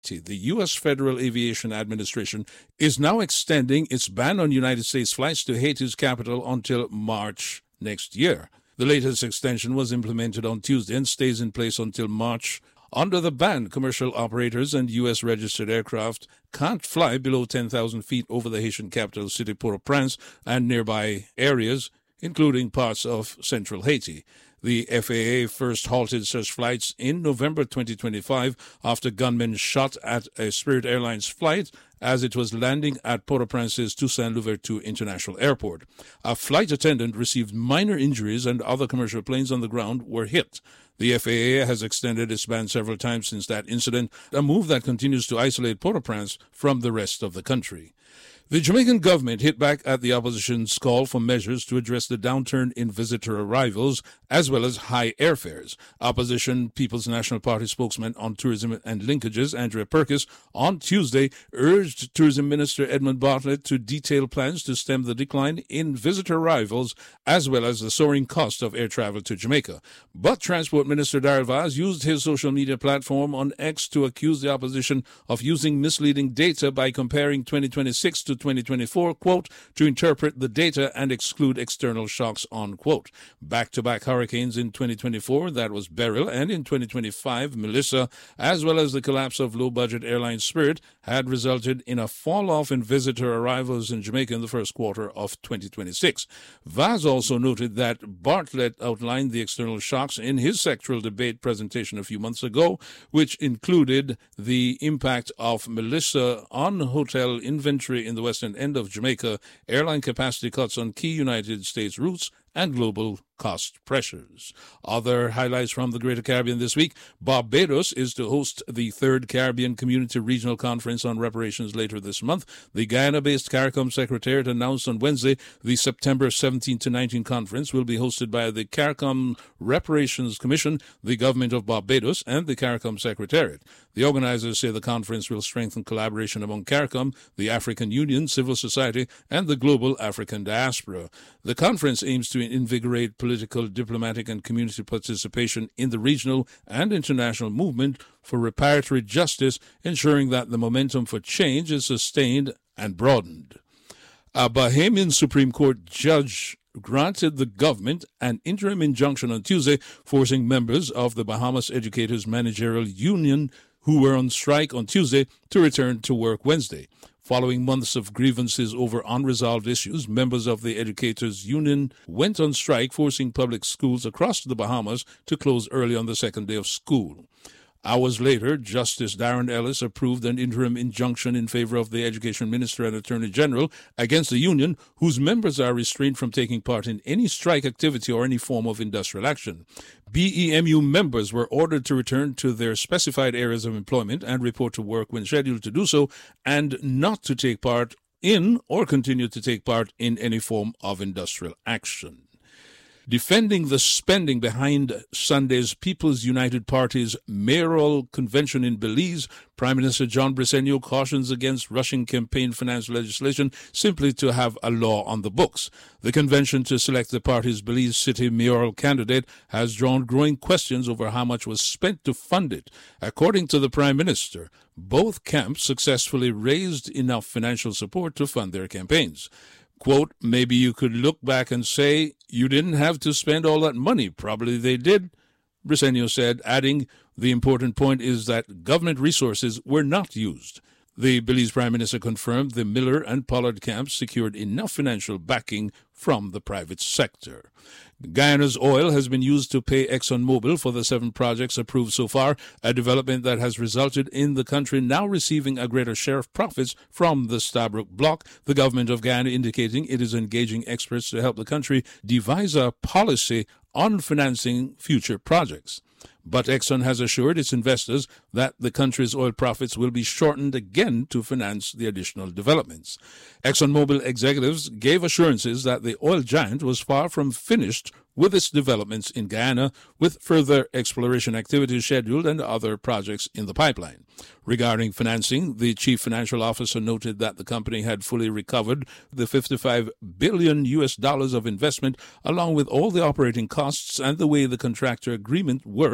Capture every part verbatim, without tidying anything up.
The U S Federal Aviation Administration is now extending its ban on United States flights to Haiti's capital until March next year. The latest extension was implemented on Tuesday and stays in place until March. Under the ban, commercial operators and U S registered aircraft can't fly below ten thousand feet over the Haitian capital city Port-au-Prince and nearby areas, including parts of central Haiti. The F A A first halted such flights in November twenty twenty-five after gunmen shot at a Spirit Airlines flight as it was landing at Port-au-Prince's Toussaint Louverture International Airport. A flight attendant received minor injuries and other commercial planes on the ground were hit. The F A A has extended its ban several times since that incident, a move that continues to isolate Port-au-Prince from the rest of the country. The Jamaican government hit back at the opposition's call for measures to address the downturn in visitor arrivals as well as high airfares. Opposition People's National Party spokesman on tourism and linkages, Andrea Perkis, on Tuesday urged Tourism Minister Edmund Bartlett to detail plans to stem the decline in visitor arrivals as well as the soaring cost of air travel to Jamaica. But Transport Minister Darrell Vaz used his social media platform on X to accuse the opposition of using misleading data by comparing twenty twenty-six to twenty twenty-four, quote, to interpret the data and exclude external shocks, unquote. Back-to-back hurricanes in twenty twenty-four, that was Beryl, and in twenty twenty-five, Melissa, as well as the collapse of low-budget airline Spirit, had resulted in a fall-off in visitor arrivals in Jamaica in the first quarter of twenty twenty-six. Vaz also noted that Bartlett outlined the external shocks in his sectoral debate presentation a few months ago, which included the impact of Melissa on hotel inventory in the western end of Jamaica, airline capacity cuts on key United States routes, and global cost pressures. Other highlights from the Greater Caribbean this week: Barbados is to host the third Caribbean Community Regional Conference on Reparations later this month. The Guyana-based CARICOM Secretariat announced on Wednesday the September seventeenth to nineteenth conference will be hosted by the CARICOM Reparations Commission, the Government of Barbados, and the CARICOM Secretariat. The organizers say the conference will strengthen collaboration among CARICOM, the African Union, civil society, and the global African diaspora. The conference aims to invigorate political, diplomatic, and community participation in the regional and international movement for reparatory justice, ensuring that the momentum for change is sustained and broadened. A Bahamian Supreme Court judge granted the government an interim injunction on Tuesday, forcing members of the Bahamas Educators Managerial Union who were on strike on Tuesday to return to work Wednesday. Following months of grievances over unresolved issues, members of the Educators Union went on strike, forcing public schools across the Bahamas to close early on the second day of school. Hours later, Justice Darren Ellis approved an interim injunction in favor of the Education Minister and Attorney General against the union, whose members are restrained from taking part in any strike activity or any form of industrial action. B E M U members were ordered to return to their specified areas of employment and report to work when scheduled to do so, and not to take part in or continue to take part in any form of industrial action. Defending the spending behind Sunday's People's United Party's mayoral convention in Belize, Prime Minister John Briceño cautions against rushing campaign finance legislation simply to have a law on the books. The convention to select the party's Belize City mayoral candidate has drawn growing questions over how much was spent to fund it. According to the Prime Minister, both camps successfully raised enough financial support to fund their campaigns. Quote, maybe you could look back and say you didn't have to spend all that money. Probably they did, Briceño said, adding, the important point is that government resources were not used. The Belize Prime Minister confirmed the Miller and Pollard camps secured enough financial backing from the private sector. Guyana's oil has been used to pay ExxonMobil for the seven projects approved so far, a development that has resulted in the country now receiving a greater share of profits from the Stabroek block, the government of Guyana indicating it is engaging experts to help the country devise a policy on financing future projects. But Exxon has assured its investors that the country's oil profits will be shortened again to finance the additional developments. ExxonMobil executives gave assurances that the oil giant was far from finished with its developments in Guyana, with further exploration activities scheduled and other projects in the pipeline. Regarding financing, the chief financial officer noted that the company had fully recovered the fifty-five billion U S dollars of investment, along with all the operating costs and the way the contractor agreement works,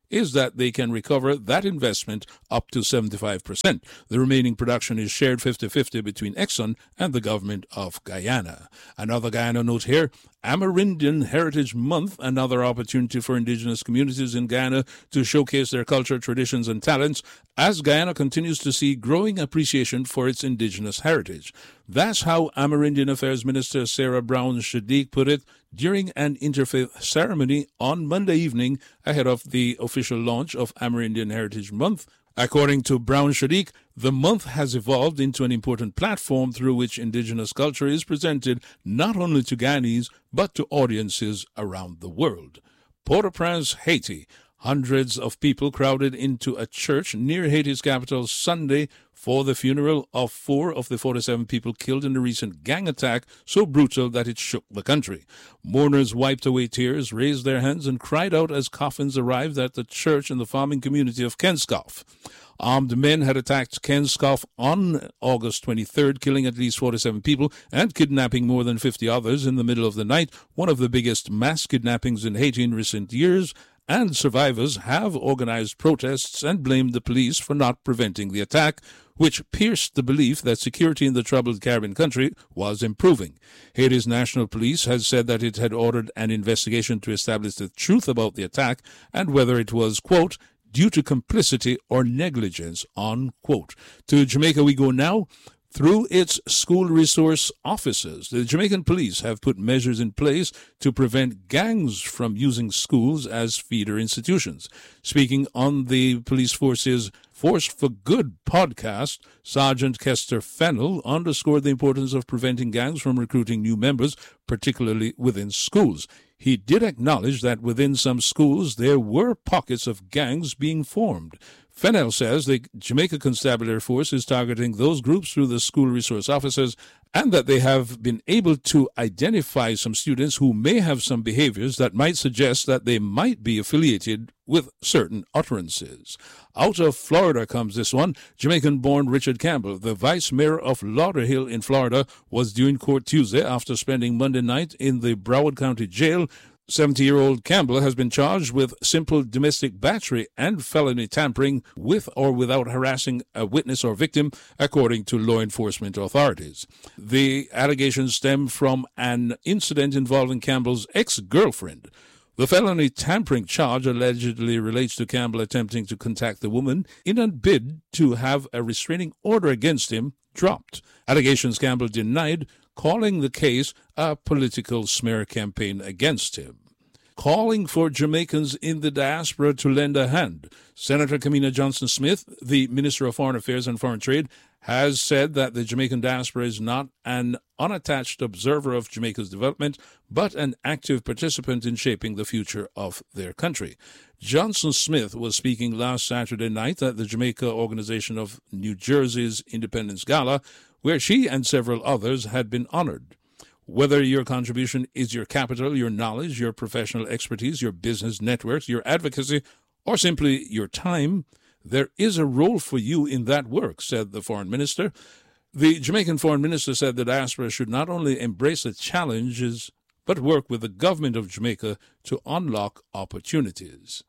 is that they can recover that investment up to seventy-five percent. The remaining production is shared fifty-fifty between Exxon and the government of Guyana. Another Guyana note here, Amerindian Heritage Month, another opportunity for indigenous communities in Guyana to showcase their culture, traditions, and talents as Guyana continues to see growing appreciation for its indigenous heritage. That's how Amerindian Affairs Minister Sarah Brown Shadiq put it during an interfaith ceremony on Monday evening ahead of the official launch of Amerindian Heritage Month. According to Brown Shadiq, the month has evolved into an important platform through which indigenous culture is presented not only to Guyanese, but to audiences around the world. Port-au-Prince, Haiti. Hundreds of people crowded into a church near Haiti's capital Sunday for the funeral of four of the forty-seven people killed in a recent gang attack so brutal that it shook the country. Mourners wiped away tears, raised their hands, and cried out as coffins arrived at the church in the farming community of Kenskoff. Armed men had attacked Kenskoff on August twenty-third, killing at least forty-seven people and kidnapping more than fifty others in the middle of the night, one of the biggest mass kidnappings in Haiti in recent years, and survivors have organized protests and blamed the police for not preventing the attack, which pierced the belief that security in the troubled Caribbean country was improving. Haiti's National Police has said that it had ordered an investigation to establish the truth about the attack and whether it was, quote, due to complicity or negligence, unquote. To Jamaica we go now. Through its school resource officers, the Jamaican police have put measures in place to prevent gangs from using schools as feeder institutions. Speaking on the police force's Force for Good podcast, Sergeant Kester Fennell underscored the importance of preventing gangs from recruiting new members, particularly within schools. He did acknowledge that within some schools there were pockets of gangs being formed. Fennell says the Jamaica Constabulary Force is targeting those groups through the school resource officers and that they have been able to identify some students who may have some behaviors that might suggest that they might be affiliated with certain utterances. Out of Florida comes this one. Jamaican-born Richard Campbell, the vice mayor of Lauderhill in Florida, was due in court Tuesday after spending Monday night in the Broward County Jail. seventy-year-old Campbell has been charged with simple domestic battery and felony tampering with or without harassing a witness or victim, according to law enforcement authorities. The allegations stem from an incident involving Campbell's ex-girlfriend. The felony tampering charge allegedly relates to Campbell attempting to contact the woman in a bid to have a restraining order against him dropped. Allegations Campbell denied, calling the case a political smear campaign against him. Calling for Jamaicans in the diaspora to lend a hand. Senator Kamina Johnson-Smith, the Minister of Foreign Affairs and Foreign Trade, has said that the Jamaican diaspora is not an unattached observer of Jamaica's development, but an active participant in shaping the future of their country. Johnson-Smith was speaking last Saturday night at the Jamaica Organization of New Jersey's Independence Gala, where she and several others had been honored. Whether your contribution is your capital, your knowledge, your professional expertise, your business networks, your advocacy, or simply your time, there is a role for you in that work, said the foreign minister. The Jamaican foreign minister said the diaspora should not only embrace the challenges, but work with the government of Jamaica to unlock opportunities.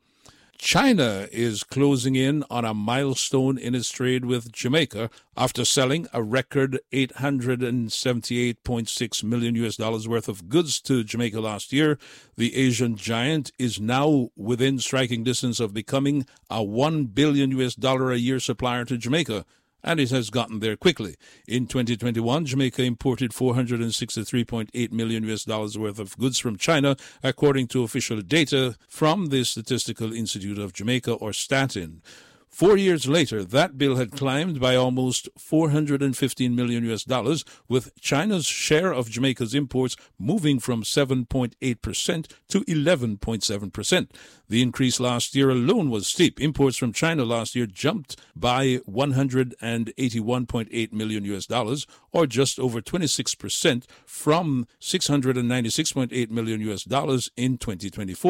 China is closing in on a milestone in its trade with Jamaica after selling a record eight hundred seventy-eight point six million U S dollars worth of goods to Jamaica last year. The Asian giant is now within striking distance of becoming a one billion U S dollar a year supplier to Jamaica, and it has gotten there quickly. In twenty twenty-one, Jamaica imported four hundred sixty-three point eight million U S dollars worth of goods from China, according to official data from the Statistical Institute of Jamaica, or STATIN. Four years later, that bill had climbed by almost four hundred fifteen million U S dollars, with China's share of Jamaica's imports moving from seven point eight percent to eleven point seven percent. The increase last year alone was steep. Imports from China last year jumped by one hundred eighty-one point eight million U S dollars, or just over twenty-six percent, from six hundred ninety-six point eight million U S dollars in twenty twenty-four.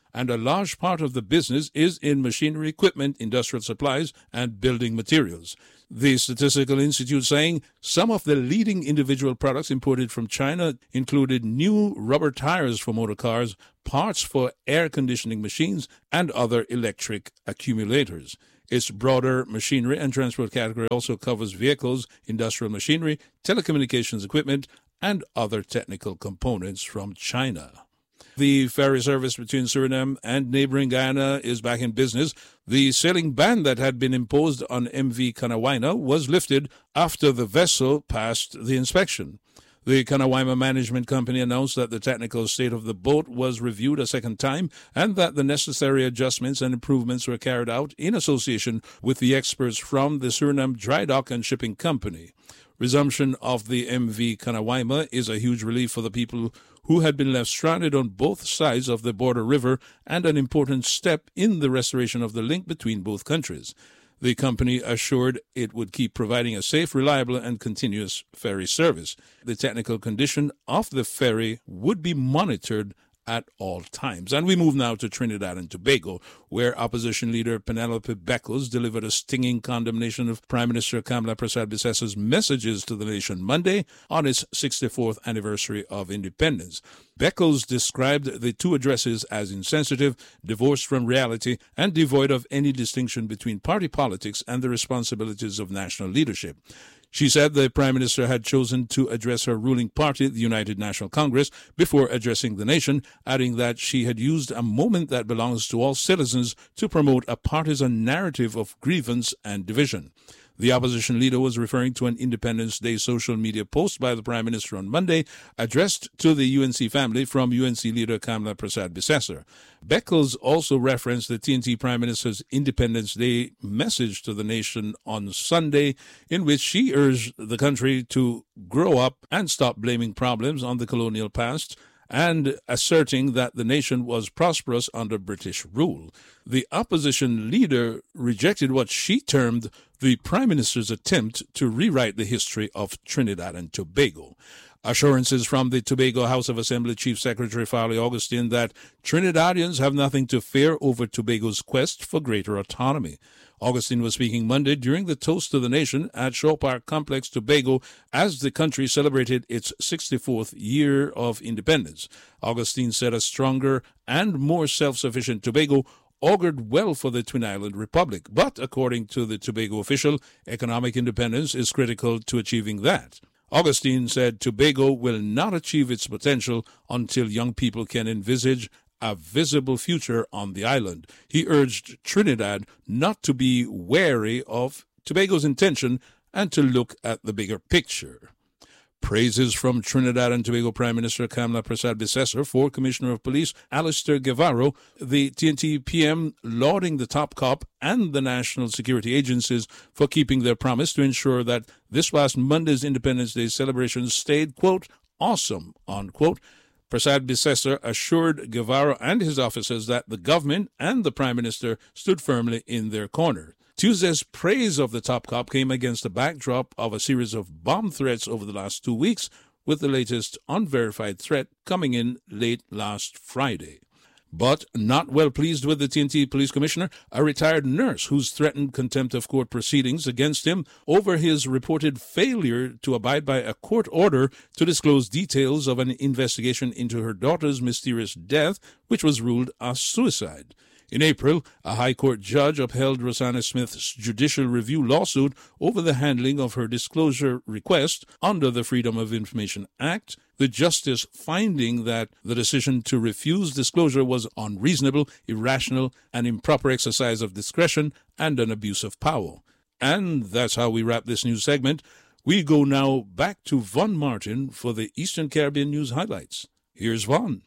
and a large part of the business is in machinery, equipment, industrial supplies, and building materials. The Statistical Institute saying some of the leading individual products imported from China included new rubber tires for motor cars, parts for air conditioning machines, and other electric accumulators. Its broader machinery and transport category also covers vehicles, industrial machinery, telecommunications equipment, and other technical components from China. The ferry service between Suriname and neighboring Guyana is back in business. The sailing ban that had been imposed on M V Kanawaina was lifted after the vessel passed the inspection. The Kanawaima Management Company announced that the technical state of the boat was reviewed a second time and that the necessary adjustments and improvements were carried out in association with the experts from the Suriname Dry Dock and Shipping Company. Resumption of the M V Kanawaima is a huge relief for the people who had been left stranded on both sides of the border river and an important step in the restoration of the link between both countries. The company assured it would keep providing a safe, reliable, and continuous ferry service. The technical condition of the ferry would be monitored at all times. And we move now to Trinidad and Tobago, where opposition leader Penelope Beckles delivered a stinging condemnation of Prime Minister Kamla Persad-Bissessor's messages to the nation Monday on its sixty-fourth anniversary of independence. Beckles described the two addresses as insensitive, divorced from reality, and devoid of any distinction between party politics and the responsibilities of national leadership. She said the Prime Minister had chosen to address her ruling party, the United National Congress, before addressing the nation, adding that she had used a moment that belongs to all citizens to promote a partisan narrative of grievance and division. The opposition leader was referring to an Independence Day social media post by the Prime Minister on Monday, addressed to the U N C family from U N C leader Kamla Persad-Bissessor. Beckles also referenced the T N T Prime Minister's Independence Day message to the nation on Sunday, in which she urged the country to grow up and stop blaming problems on the colonial past, and asserting that the nation was prosperous under British rule. The opposition leader rejected what she termed the Prime Minister's attempt to rewrite the history of Trinidad and Tobago. Assurances from the Tobago House of Assembly Chief Secretary Farley Augustine that Trinidadians have nothing to fear over Tobago's quest for greater autonomy. Augustine was speaking Monday during the toast to the nation at Shaw Park Complex, Tobago, as the country celebrated its sixty-fourth year of independence. Augustine said a stronger and more self-sufficient Tobago augured well for the Twin Island Republic. But, according to the Tobago official, economic independence is critical to achieving that. Augustine said Tobago will not achieve its potential until young people can envisage a visible future on the island. He urged Trinidad not to be wary of Tobago's intention and to look at the bigger picture. Praises from Trinidad and Tobago Prime Minister Kamla Persad-Bissessor for Commissioner of Police Alistair Guevara, the T N T P M lauding the top cop and the national security agencies for keeping their promise to ensure that this past Monday's Independence Day celebration stayed, quote, awesome, unquote. Persad-Bissessor assured Guevara and his officers that the government and the Prime Minister stood firmly in their corner. Tuesday's praise of the top cop came against the backdrop of a series of bomb threats over the last two weeks, with the latest unverified threat coming in late last Friday. But not well pleased with the T N T Police Commissioner, a retired nurse who's threatened contempt of court proceedings against him over his reported failure to abide by a court order to disclose details of an investigation into her daughter's mysterious death, which was ruled a suicide. In April, a High Court judge upheld Rosanna Smith's judicial review lawsuit over the handling of her disclosure request under the Freedom of Information Act, the justice finding that the decision to refuse disclosure was unreasonable, irrational, an improper exercise of discretion, and an abuse of power. And that's how we wrap this news segment. We go now back to Von Martin for the Eastern Caribbean News highlights. Here's Von.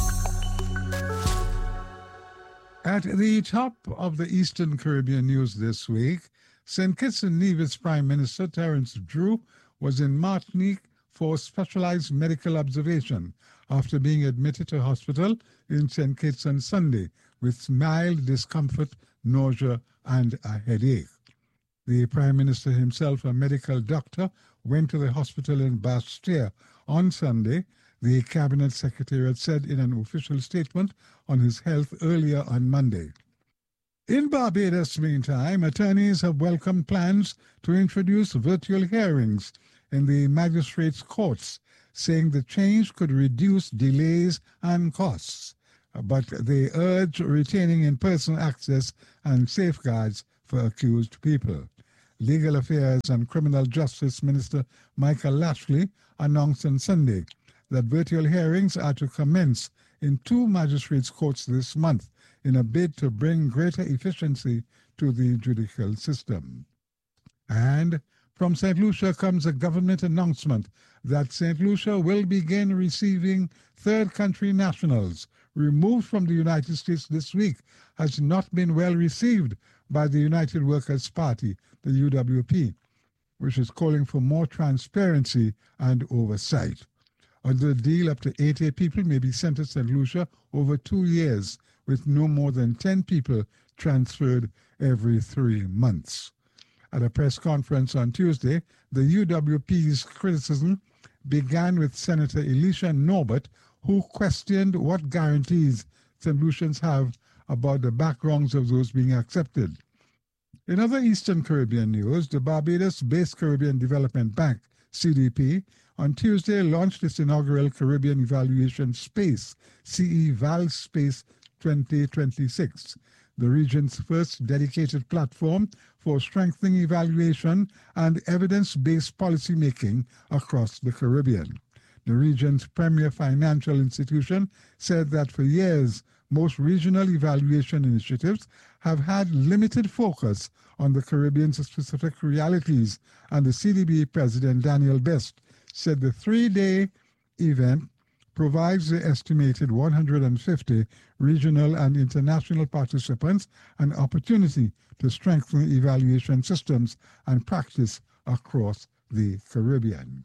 At the top of the Eastern Caribbean news this week, Saint Kitts and Nevis Prime Minister Terence Drew was in Martinique for specialized medical observation after being admitted to hospital in Saint Kitts on Sunday with mild discomfort, nausea, and a headache. The Prime Minister himself, a medical doctor, went to the hospital in Bastia on Sunday the Cabinet Secretariat said in an official statement on his health earlier on Monday. In Barbados, meantime, attorneys have welcomed plans to introduce virtual hearings in the magistrates' courts, saying the change could reduce delays and costs. But they urge retaining in-person access and safeguards for accused people. Legal Affairs and Criminal Justice Minister Michael Lashley announced on Sunday that virtual hearings are to commence in two magistrates' courts this month in a bid to bring greater efficiency to the judicial system. And from Saint Lucia comes a government announcement that Saint Lucia will begin receiving third country nationals removed from the United States this week has not been well received by the United Workers' Party, the U W P, which is calling for more transparency and oversight. Under the deal, up to eighty people may be sent to Saint Lucia over two years, with no more than ten people transferred every three months. At a press conference on Tuesday, the U W P's criticism began with Senator Elisha Norbert, who questioned what guarantees Saint Lucians have about the backgrounds of those being accepted. In other Eastern Caribbean news, the Barbados-based Caribbean Development Bank, C D P, on Tuesday launched its inaugural Caribbean Evaluation Space, C E V A L Space twenty twenty-six, the region's first dedicated platform for strengthening evaluation and evidence-based policymaking across the Caribbean. The region's premier financial institution said that for years, most regional evaluation initiatives have had limited focus on the Caribbean's specific realities, and the C D B president, Daniel Best, said the three-day event provides the estimated one hundred fifty regional and international participants an opportunity to strengthen evaluation systems and practice across the Caribbean.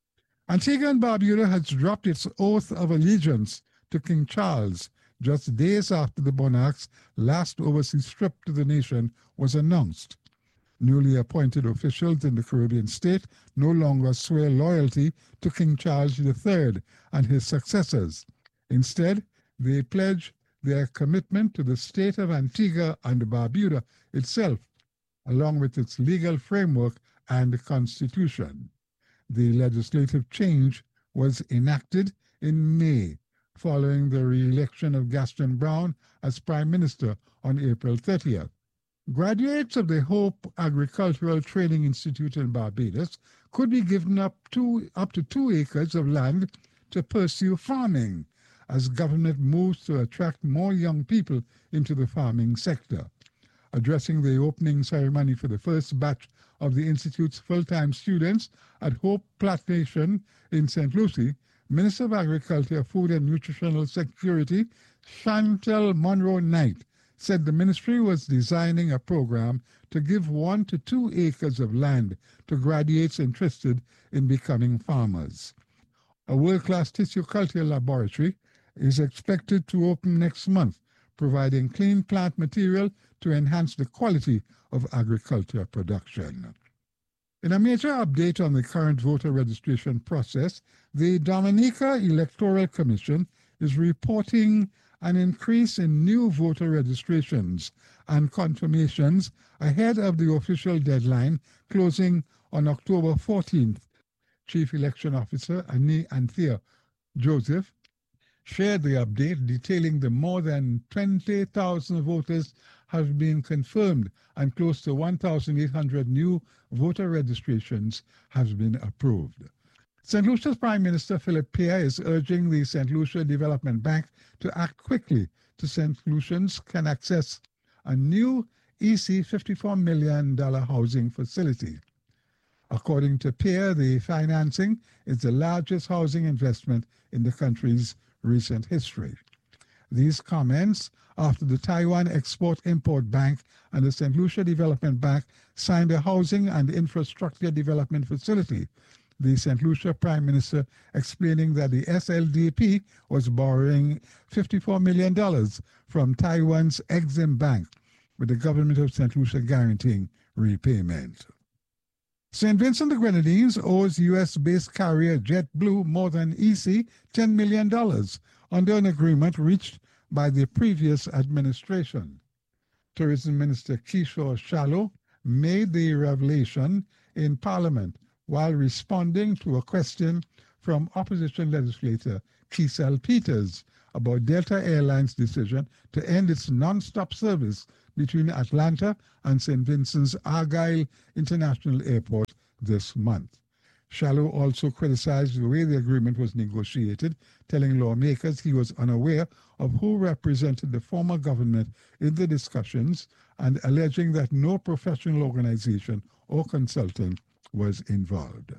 Antigua and Barbuda has dropped its oath of allegiance to King Charles just days after the monarch's last overseas trip to the nation was announced. Newly appointed officials in the Caribbean state no longer swear loyalty to King Charles the Third and his successors. Instead, they pledge their commitment to the state of Antigua and Barbuda itself, along with its legal framework and constitution. The legislative change was enacted in May, following the re-election of Gaston Brown as Prime Minister on April thirtieth. Graduates of the Hope Agricultural Training Institute in Barbados could be given up to, up to two acres of land to pursue farming, as government moves to attract more young people into the farming sector. Addressing the opening ceremony for the first batch of the Institute's full-time students at Hope Plantation in Saint Lucie, Minister of Agriculture, Food and Nutritional Security, Chantel Monroe-Knight, said the ministry was designing a program to give one to two acres of land to graduates interested in becoming farmers. A world-class tissue culture laboratory is expected to open next month, providing clean plant material to enhance the quality of agriculture production. In a major update on the current voter registration process, the Dominica Electoral Commission is reporting an increase in new voter registrations and confirmations ahead of the official deadline closing on October fourteenth. Chief Election Officer Ani Anthea Joseph shared the update detailing the more than twenty thousand voters have been confirmed and close to one thousand eight hundred new voter registrations have been approved. Saint Lucia's Prime Minister Philip Pierre is urging the Saint Lucia Development Bank to act quickly so Saint Lucians can access a new E C fifty-four million dollars housing facility. According to Pierre, the financing is the largest housing investment in the country's recent history. These comments after the Taiwan Export-Import Bank and the Saint Lucia Development Bank signed a housing and infrastructure development facility. The Saint Lucia Prime Minister explaining that the S L D P was borrowing fifty-four million dollars from Taiwan's Exim Bank, with the government of Saint Lucia guaranteeing repayment. Saint Vincent the Grenadines owes U S-based carrier JetBlue more than easy ten million dollars under an agreement reached by the previous administration. Tourism Minister Kishore Shallow made the revelation in Parliament while responding to a question from opposition legislator Keisel Peters about Delta Airlines' decision to end its non-stop service between Atlanta and Saint Vincent's Argyle International Airport this month. Shallow also criticized the way the agreement was negotiated, telling lawmakers he was unaware of who represented the former government in the discussions and alleging that no professional organization or consultant was involved.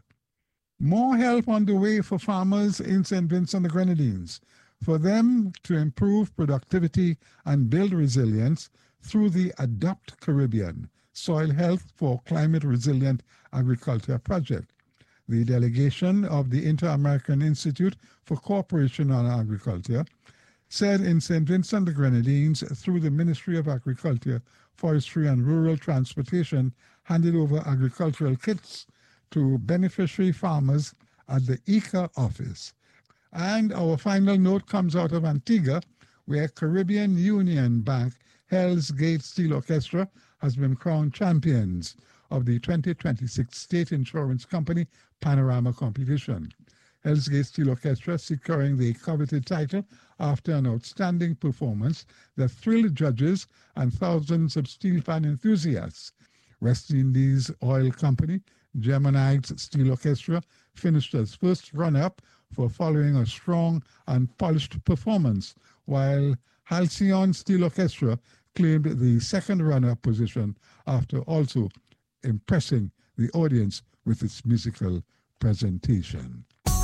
More help on the way for farmers in Saint Vincent the Grenadines, for them to improve productivity and build resilience through the Adopt Caribbean Soil Health for Climate Resilient Agriculture project. The delegation of the Inter-American Institute for Cooperation on Agriculture said in Saint Vincent the Grenadines, through the Ministry of Agriculture, Forestry and Rural Transportation, handed over agricultural kits to beneficiary farmers at the I C A office. And our final note comes out of Antigua, where Caribbean Union Bank Hell's Gate Steel Orchestra has been crowned champions of the twenty twenty-six State Insurance Company Panorama Competition. Hell's Gate Steel Orchestra securing the coveted title after an outstanding performance that thrilled judges and thousands of steel fan enthusiasts. West Indies Oil Company Gemini's Steel Orchestra finished as first runner-up for following a strong and polished performance, while Halcyon Steel Orchestra claimed the second runner-up position after also impressing the audience with its musical presentation.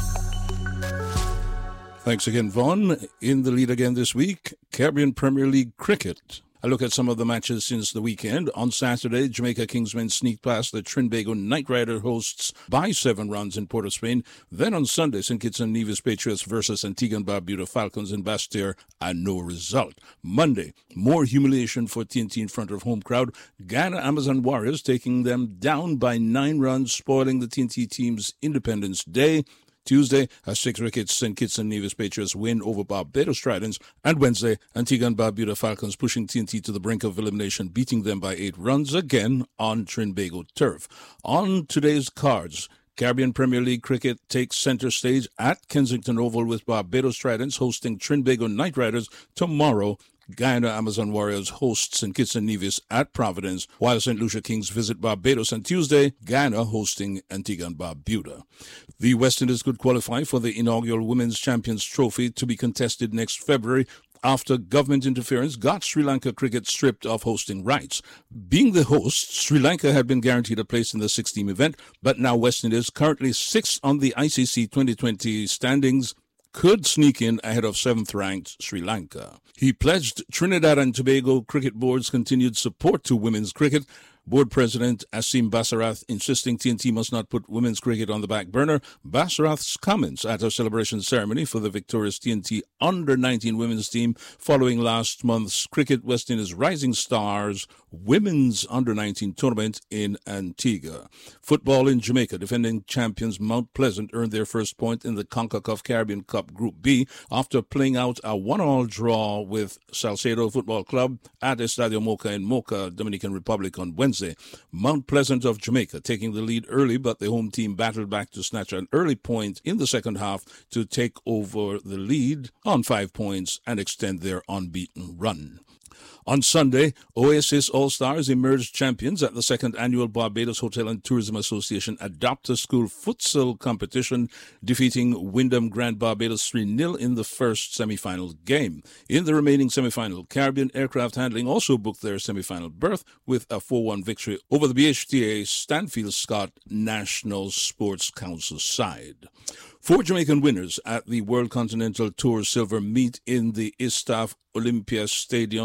Thanks again, Vaughn. In the lead again this week, Caribbean Premier League cricket. A look at some of the matches since the weekend. On Saturday, Jamaica Kingsmen sneaked past the Trinbago Knight Rider hosts by seven runs in Port of Spain. Then on Sunday, Saint Kitts and Nevis Patriots versus Antigua and Barbuda Falcons in Basseterre, and no result. Monday, more humiliation for T N T in front of home crowd. Guyana Amazon Warriors taking them down by nine runs, spoiling the T N T team's Independence Day. Tuesday, a six-wicket Saint Kitts and Nevis Patriots win over Barbados Tridents, and Wednesday, Antigua and Barbuda Falcons pushing T N T to the brink of elimination, beating them by eight runs again on Trinbago turf. On today's cards, Caribbean Premier League cricket takes center stage at Kensington Oval with Barbados Tridents hosting Trinbago Knight Riders tomorrow. Guyana Amazon Warriors hosts Saint Kitts and Nevis at Providence, while Saint Lucia Kings visit Barbados on Tuesday, Guyana hosting Antigua and Barbuda. The West Indies could qualify for the inaugural Women's Champions Trophy to be contested next February after government interference got Sri Lanka cricket stripped of hosting rights. Being the host, Sri Lanka had been guaranteed a place in the six-team event, but now West Indies, currently sixth on the I C C twenty twenty standings, could sneak in ahead of seventh-ranked Sri Lanka. He pledged Trinidad and Tobago Cricket Board's continued support to women's cricket. Board President Asim Basarath insisting T N T must not put women's cricket on the back burner. Basarath's comments at a celebration ceremony for the victorious T N T under nineteen women's team following last month's Cricket West Indies Rising Stars women's under nineteen tournament in Antigua. Football in Jamaica, defending champions Mount Pleasant earned their first point in the CONCACAF Caribbean Cup Group B after playing out a one-all draw with Salcedo Football Club at Estadio Moca in Moca, Dominican Republic on Wednesday. Mount Pleasant of Jamaica taking the lead early, but the home team battled back to snatch an early point in the second half to take over the lead on five points and extend their unbeaten run. On Sunday, Oasis All-Stars emerged champions at the second annual Barbados Hotel and Tourism Association Adopt-a-School Futsal competition, defeating Wyndham Grand Barbados three nil in the first semi-final game. In the remaining semi-final, Caribbean Aircraft Handling also booked their semi-final berth with a four one victory over the B H T A Stanfield Scott National Sports Council side. Four Jamaican winners at the World Continental Tour Silver meet in the Istaf Olympia Stadium in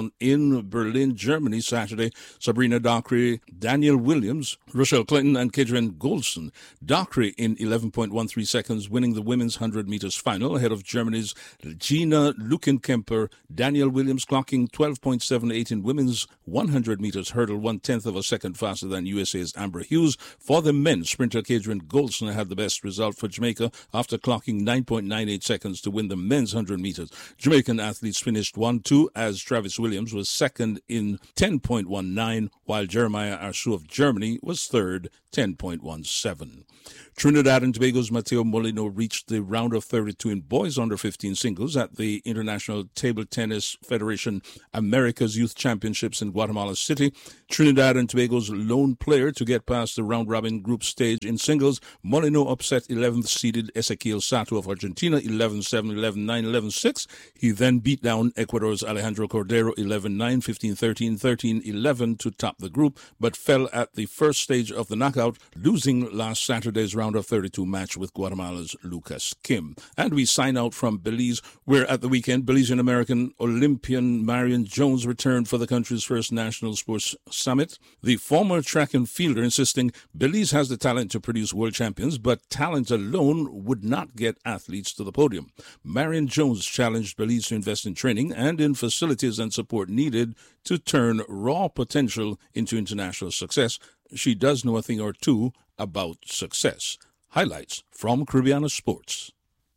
in Berlin, Germany, Saturday. Sabrina Dockery, Danielle Williams, Rochelle Clinton, and Kadrian Goldson. Dockery in eleven point one three seconds, winning the women's one hundred meters final ahead of Germany's Gina Luckenkemper. Danielle Williams clocking twelve point seven eight in women's one hundred meters hurdle, one-tenth of a second faster than U S A's Amber Hughes. For the men, sprinter Kadrian Goldson had the best result for Jamaica after clocking nine point nine eight seconds to win the men's one hundred meters. Jamaican athletes finished one two as Travis Williams was second in ten point one nine, while Jeremiah Arsu of Germany was third, ten point one seven. Trinidad and Tobago's Mateo Molino reached the round of thirty-two in boys under fifteen singles at the International Table Tennis Federation America's Youth Championships in Guatemala City. Trinidad and Tobago's lone player to get past the round-robin group stage in singles, Molino upset eleventh-seeded Ezequiel Sato of Argentina eleven seven, eleven nine, eleven six. He then beat down Ecuador's Alejandro Cordero eleven nine, fifteen thirteen, thirteen eleven to top the group, but fell at the first stage of the knockout, losing last Saturday's round of thirty-two match with Guatemala's Lucas Kim. And we sign out from Belize, where at the weekend, Belizean-American Olympian Marion Jones returned for the country's first national sports summit. The former track and fielder insisting Belize has the talent to produce world champions, but talent alone would not get athletes to the podium. Marion Jones challenged Belize to invest in training and in facilities and support needed to turn raw potential into international success. She does know a thing or two about success. Highlights from Caribbean Sports.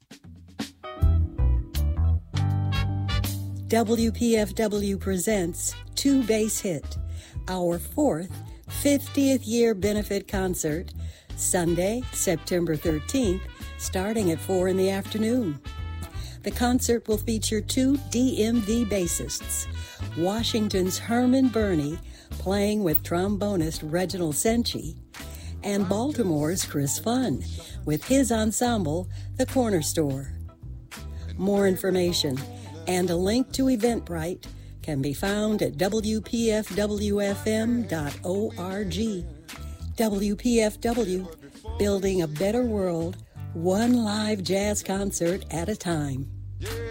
W P F W presents Two Base Hit, our fourth fiftieth year benefit concert, Sunday, September thirteenth, starting at four in the afternoon. The concert will feature two D M V bassists, Washington's Herman Burney playing with trombonist Reginald Senchi, and Baltimore's Chris Funn with his ensemble, The Corner Store. More information and a link to Eventbrite can be found at w p f w f m dot org. W P F W, building a better world, one live jazz concert at a time.